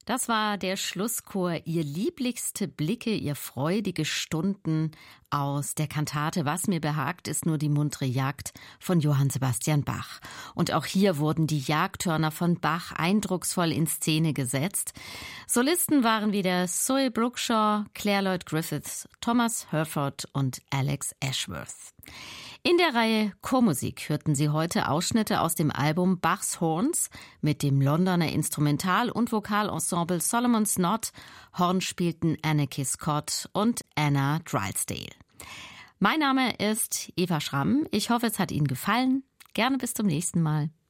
Das war der Schlusschor, ihr lieblichste Blicke, ihr freudige Stunden aus der Kantate Was mir behagt, ist nur die muntere Jagd von Johann Sebastian Bach. Und auch hier wurden die Jagdhörner von Bach eindrucksvoll in Szene gesetzt. Solisten waren wieder Zoe Brookshaw, Claire Lloyd Griffiths, Thomas Herford und Alex Ashworth. In der Reihe Chormusik hörten Sie heute Ausschnitte aus dem Album Bachs Horns mit dem Londoner Instrumental- und Vokalensemble Solomon's Knot. Horn spielten Anneke Scott und Anna Drysdale. Mein Name ist Eva Schramm. Ich hoffe, es hat Ihnen gefallen. Gerne bis zum nächsten Mal.